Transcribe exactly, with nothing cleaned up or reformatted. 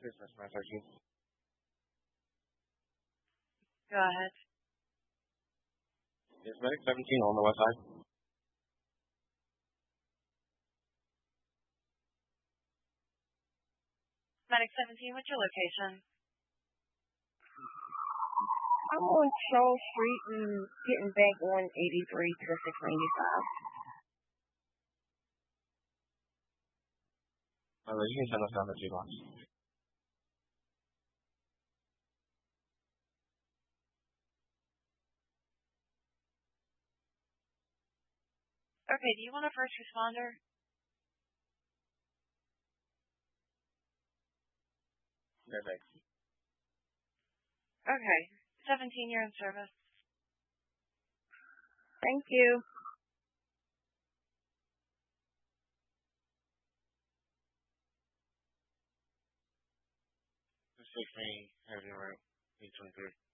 business message. Go ahead. Yes, Medic seventeen on the west side. Medic seventeen, what's your location? I'm on Charles Street and getting back on eighty-three to six ninety-five. All right, you can send us down the G box. Okay, do you want a first responder? No, thanks. Okay, seventeen, you're in service. Thank you. six twenty, heavy right, eight twenty-three.